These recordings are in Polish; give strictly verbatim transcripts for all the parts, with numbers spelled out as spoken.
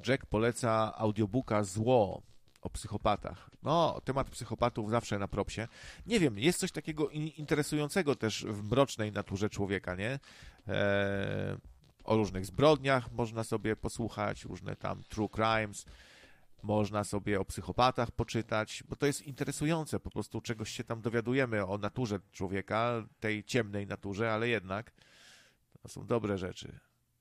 Jack poleca audiobooka Zło o psychopatach. No, temat psychopatów zawsze na propsie. Nie wiem, jest coś takiego in- interesującego też w mrocznej naturze człowieka, nie? Eee, o różnych zbrodniach można sobie posłuchać, różne tam true crimes, można sobie o psychopatach poczytać, bo to jest interesujące, po prostu czegoś się tam dowiadujemy o naturze człowieka, tej ciemnej naturze, ale jednak to są dobre rzeczy.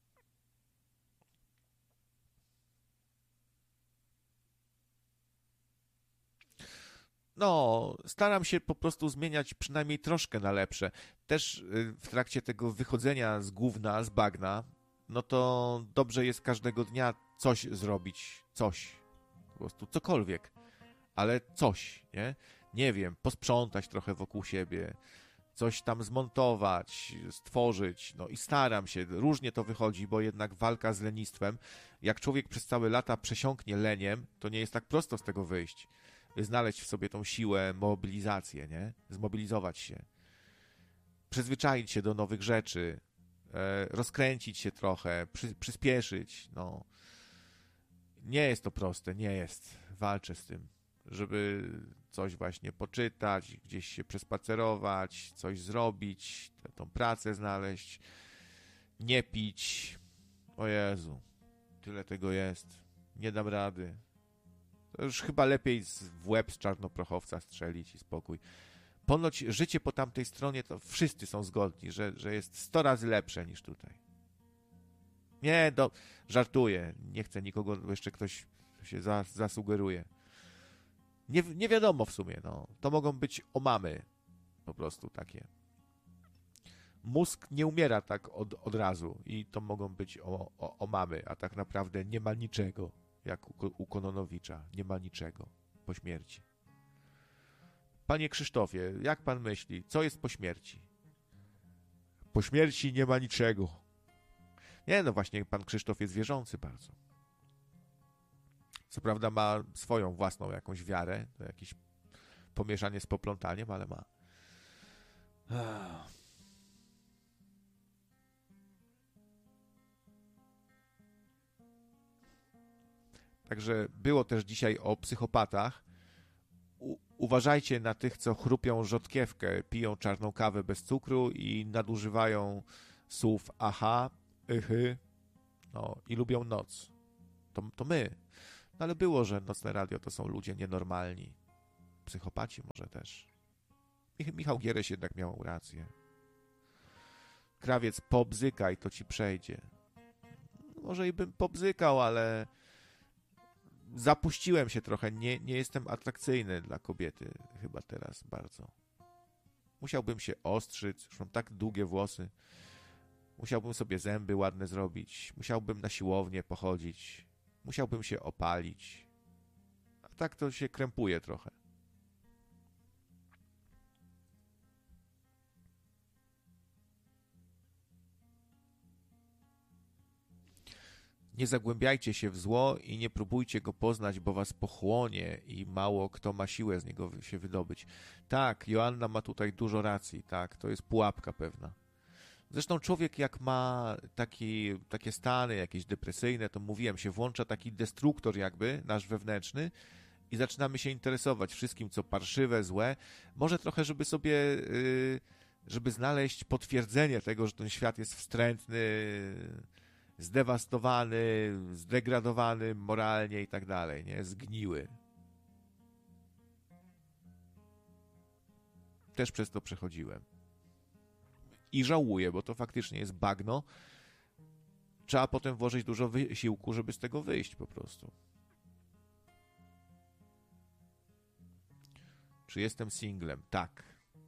No, staram się po prostu zmieniać przynajmniej troszkę na lepsze. Też y, w trakcie tego wychodzenia z gówna, z bagna, no to dobrze jest każdego dnia coś zrobić, coś, po prostu cokolwiek, ale coś, nie? Nie wiem, posprzątać trochę wokół siebie, coś tam zmontować, stworzyć, no i staram się, różnie to wychodzi, bo jednak walka z lenistwem, jak człowiek przez całe lata przesiąknie leniem, to nie jest tak prosto z tego wyjść. Znaleźć w sobie tą siłę, mobilizację, nie? Zmobilizować się. Przyzwyczaić się do nowych rzeczy, e, rozkręcić się trochę, przy, przyspieszyć, no. Nie jest to proste, nie jest. Walczę z tym, żeby coś właśnie poczytać, gdzieś się przespacerować, coś zrobić, tę- tą pracę znaleźć, nie pić. O Jezu, tyle tego jest. Nie dam rady. To już chyba lepiej z, w łeb z czarnoprochowca strzelić i spokój. Ponoć życie po tamtej stronie to wszyscy są zgodni, że, że jest sto razy lepsze niż tutaj. Nie, do, żartuję. Nie chcę nikogo, bo jeszcze ktoś się za, zasugeruje. Nie, nie wiadomo w sumie, no. To mogą być omamy. Po prostu takie. Mózg nie umiera tak od, od razu i to mogą być o, o, omamy, a tak naprawdę nie ma niczego. Jak u, u Kononowicza. Nie ma niczego po śmierci. Panie Krzysztofie, jak pan myśli, co jest po śmierci? Po śmierci nie ma niczego. Nie, no właśnie, pan Krzysztof jest wierzący bardzo. Co prawda ma swoją własną jakąś wiarę, to jakieś pomieszanie z poplątaniem, ale ma. Także było też dzisiaj o psychopatach. U- uważajcie na tych, co chrupią rzodkiewkę, piją czarną kawę bez cukru i nadużywają słów aha, ychy, no i lubią noc. To, to my. No ale było, że Nocne Radio to są ludzie nienormalni. Psychopaci może też. Mich- Michał Giereś jednak miał rację. Krawiec, pobzykaj, to ci przejdzie. Może i bym pobzykał, ale zapuściłem się trochę. Nie, nie jestem atrakcyjny dla kobiety chyba teraz bardzo. Musiałbym się ostrzyć, już mam tak długie włosy. Musiałbym sobie zęby ładne zrobić. Musiałbym na siłownię pochodzić. Musiałbym się opalić. A tak to się krępuje trochę. Nie zagłębiajcie się w zło i nie próbujcie go poznać, bo was pochłonie i mało kto ma siłę z niego się wydobyć. Tak, Joanna ma tutaj dużo racji, tak, to jest pułapka pewna. Zresztą człowiek jak ma taki, takie stany jakieś depresyjne, to mówiłem, się włącza taki destruktor jakby, nasz wewnętrzny i zaczynamy się interesować wszystkim, co parszywe, złe. Może trochę, żeby sobie, yy, żeby znaleźć potwierdzenie tego, że ten świat jest wstrętny, zdewastowany, zdegradowany moralnie i tak dalej, nie? Zgniły. Też przez to przechodziłem. I żałuję, bo to faktycznie jest bagno. Trzeba potem włożyć dużo wysiłku, żeby z tego wyjść po prostu. Czy jestem singlem? Tak.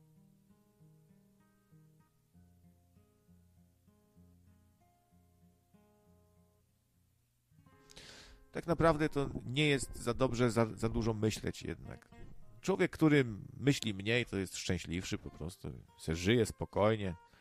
Tak naprawdę to nie jest za dobrze, za, za dużo myśleć jednak. Człowiek, który myśli mniej, to jest szczęśliwszy po prostu. Se żyje spokojnie.